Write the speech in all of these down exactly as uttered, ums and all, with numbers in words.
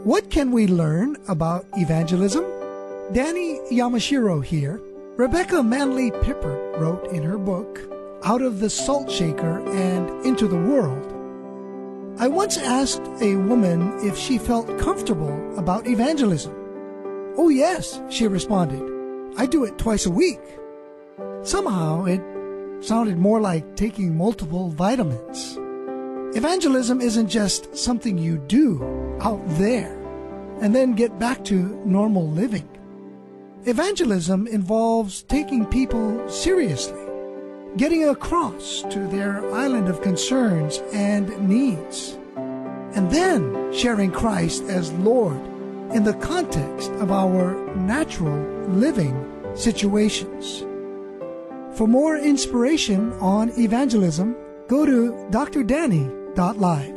What can we learn about evangelism? Danny Yamashiro here. Rebecca Manley Pippert wrote in her book, Out of the Salt Shaker and Into the World. I once asked a woman if she felt comfortable about evangelism. Oh yes, she responded. I do it twice a week. Somehow it sounded more like taking multiple vitamins. Evangelism isn't just something you do out there and then get back to normal living. Evangelism involves taking people seriously, getting across to their island of concerns and needs, and then sharing Christ as Lord in the context of our natural living situations. For more inspiration on evangelism, go to d r danny dot live.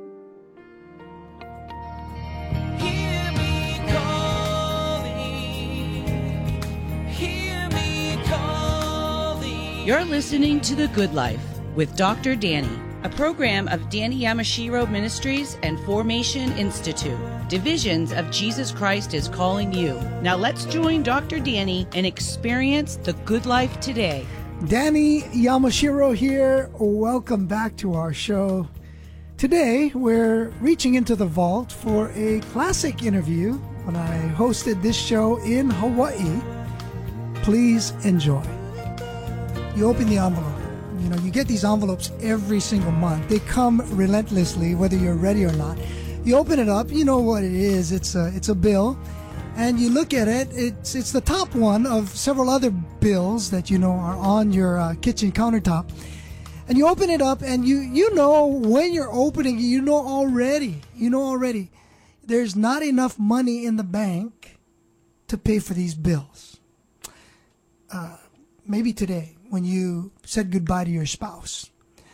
Hear me calling, hear me calling. You're listening to The Good Life with Doctor Danny, a program of Danny Yamashiro Ministries and Formation Institute, divisions of Jesus Christ is Calling You. Now let's join Doctor Danny and experience the good life today. Danny Yamashiro here. Welcome back to our show. Today, we're reaching into the vault for a classic interview when I hosted this show in Hawaii. Please enjoy. You open the envelope. You know, you get these envelopes every single month. They come relentlessly, whether you're ready or not. You open it up, you know what it is. It's a, it's a bill. And you look at it, it's it's the top one of several other bills that you know are on your uh, kitchen countertop. And you open it up and you, you know when you're opening it, you know already, you know already, there's not enough money in the bank to pay for these bills. Uh, maybe today when you said goodbye to your spouse.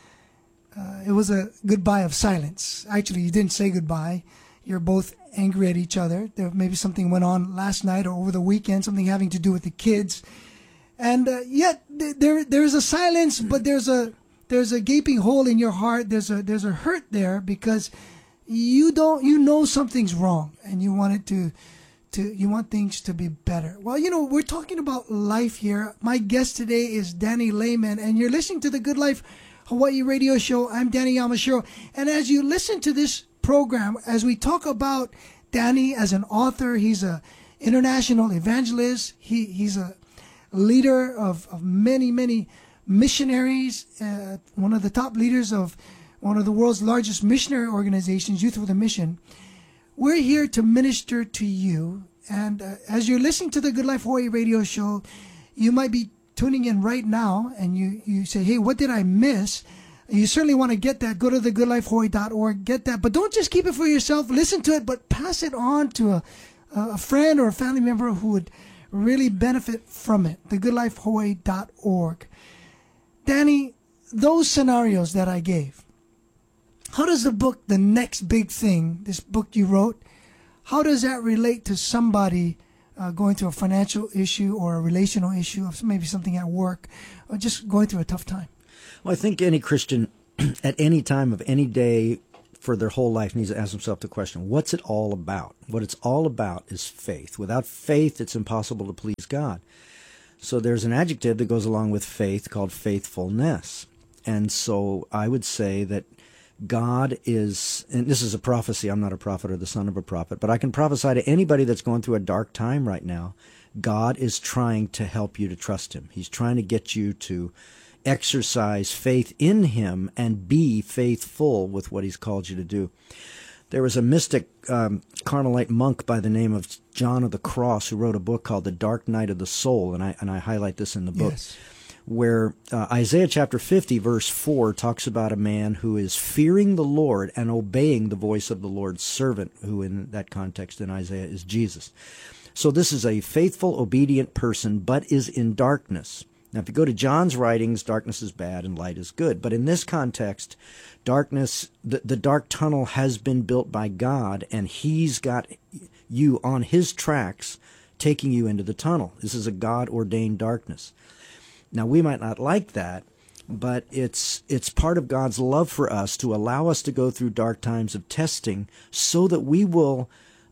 Uh, it was a goodbye of silence. Actually, you didn't say goodbye. You're both angry at each other. There maybe something went on last night or over the weekend, something having to do with the kids. And uh, yet th- there there is a silence, but there's a there's a gaping hole in your heart. There's a there's a hurt there because you don't you know something's wrong and you want it to to you want things to be better. Well, you know, we're talking about life here. My guest today is Danny Lehman, and you're listening to the Good Life Hawaii radio show. I'm Danny Yamashiro. And as you listen to this program, as we talk about Danny as an author, he's a international evangelist. He he's a leader of, of many, many missionaries, uh, one of the top leaders of one of the world's largest missionary organizations, Youth with a Mission. We're here to minister to you. And uh, as you're listening to the Good Life Hawaii radio show, you might be tuning in right now and you, you say, hey, what did I miss? You certainly want to get that. Go to the good life hawaii dot org, get that. But don't just keep it for yourself. Listen to it, but pass it on to a, a friend or a family member who would really benefit from it. the good life hawaii dot org. Danny, those scenarios that I gave, how does the book, The Next Big Thing, this book you wrote, how does that relate to somebody uh, going through a financial issue or a relational issue, or maybe something at work, or just going through a tough time? Well, I think any Christian at any time of any day for their whole life needs to ask himself the question, what's it all about? What it's all about is faith. Without faith, it's impossible to please God. So there's an adjective that goes along with faith called faithfulness. And so I would say that God is, and this is a prophecy, I'm not a prophet or the son of a prophet, but I can prophesy to anybody that's going through a dark time right now, God is trying to help you to trust him. He's trying to get you to exercise faith in him and be faithful with what he's called you to do. There was a mystic um, Carmelite monk by the name of John of the Cross who wrote a book called The Dark Night of the Soul, and I and I highlight this in the book, yes. where uh, Isaiah chapter fifty verse four talks about a man who is fearing the Lord and obeying the voice of the Lord's servant, who in that context in Isaiah is Jesus. So this is a faithful, obedient person, but is in darkness. Now, if you go to John's writings, darkness is bad and light is good. But in this context, darkness, the, the dark tunnel has been built by God, and he's got you on his tracks, taking you into the tunnel. This is a God-ordained darkness. Now, we might not like that, but it's it's part of God's love for us to allow us to go through dark times of testing so that we will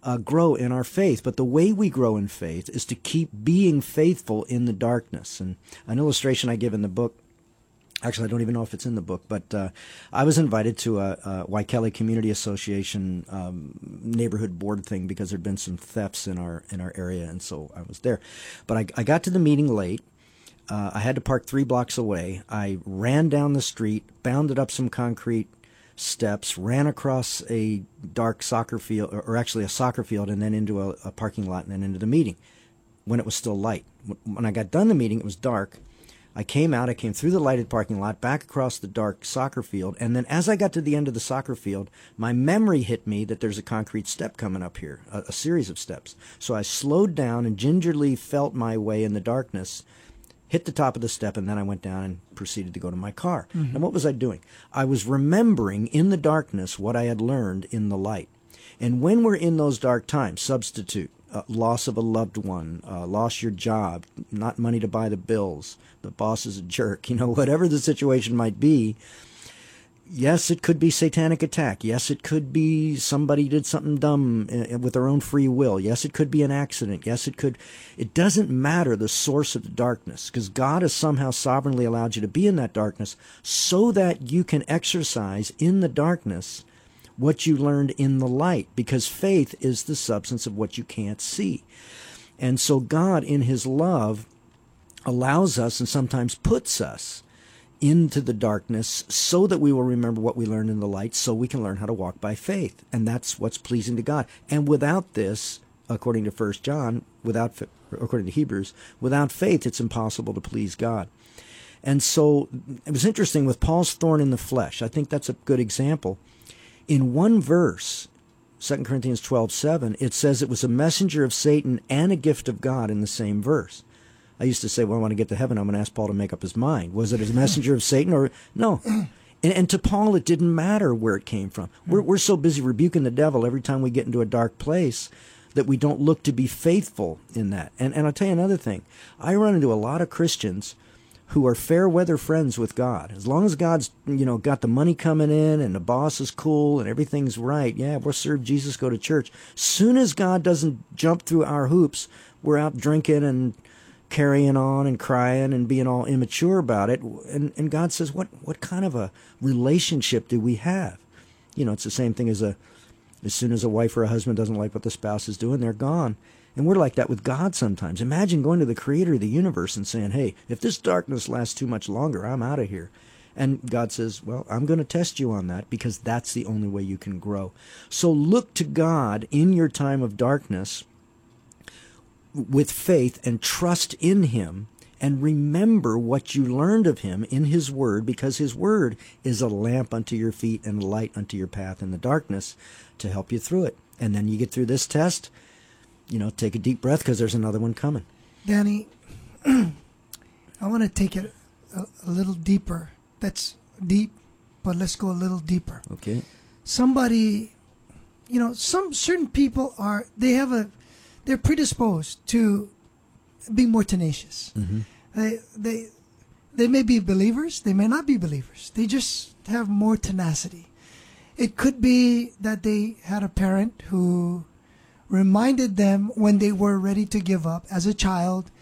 uh, grow in our faith. But the way we grow in faith is to keep being faithful in the darkness. And an illustration I give in the book, actually, I don't even know if it's in the book, but uh, I was invited to a, a Waikele Community Association um, neighborhood board thing because there'd been some thefts in our in our area, and so I was there. But I, I got to the meeting late. Uh, I had to park three blocks away. I ran down the street, bounded up some concrete steps, ran across a dark soccer field, or, or actually a soccer field, and then into a, a parking lot, and then into the meeting when it was still light. When I got done the meeting, it was dark. I came out, I came through the lighted parking lot, back across the dark soccer field, and then as I got to the end of the soccer field, my memory hit me that there's a concrete step coming up here, a, a series of steps. So I slowed down and gingerly felt my way in the darkness, hit the top of the step, and then I went down and proceeded to go to my car. Mm-hmm. And what was I doing? I was remembering in the darkness what I had learned in the light. And when we're in those dark times, substitute, Uh, loss of a loved one, uh, lost your job, not money to buy the bills, the boss is a jerk, you know, whatever the situation might be. Yes, it could be satanic attack. Yes, it could be somebody did something dumb uh, with their own free will. Yes, it could be an accident. Yes, it could. It doesn't matter the source of the darkness, because God has somehow sovereignly allowed you to be in that darkness so that you can exercise in the darkness what you learned in the light, because faith is the substance of what you can't see. And so God, in his love, allows us and sometimes puts us into the darkness so that we will remember what we learned in the light, so we can learn how to walk by faith. And that's what's pleasing to God. And without this, according to First John, without, according to Hebrews, without faith, it's impossible to please God. And so it was interesting with Paul's thorn in the flesh. I think that's a good example. In one verse, Second Corinthians twelve seven, it says it was a messenger of Satan and a gift of God in the same verse. I used to say, well, I want to get to heaven, I'm going to ask Paul to make up his mind. Was it a messenger of Satan or no? And, and to Paul, it didn't matter where it came from. We're, we're so busy rebuking the devil every time we get into a dark place that we don't look to be faithful in that. And, and I'll tell you another thing. I run into a lot of Christians who are fair weather friends with God. As long as God's, you know, got the money coming in and the boss is cool and everything's right, yeah, we'll serve Jesus, go to church. Soon as God doesn't jump through our hoops, we're out drinking and carrying on and crying and being all immature about it. And, and God says, what, what kind of a relationship do we have? You know, it's the same thing as a, as soon as a wife or a husband doesn't like what the spouse is doing, they're gone. And we're like that with God sometimes. Imagine going to the creator of the universe and saying, hey, if this darkness lasts too much longer, I'm out of here. And God says, well, I'm going to test you on that, because that's the only way you can grow. So look to God in your time of darkness with faith and trust in him, and remember what you learned of him in his word, because his word is a lamp unto your feet and a light unto your path in the darkness to help you through it. And then you get through this test, you know, take a deep breath, because there's another one coming. Danny, I want to take it a, a little deeper. That's deep, but let's go a little deeper. Okay. Somebody, you know, some certain people are, they have a, they're predisposed to being more tenacious. Mm-hmm. They, they, they may be believers, they may not be believers. They just have more tenacity. It could be that they had a parent who reminded them when they were ready to give up as a child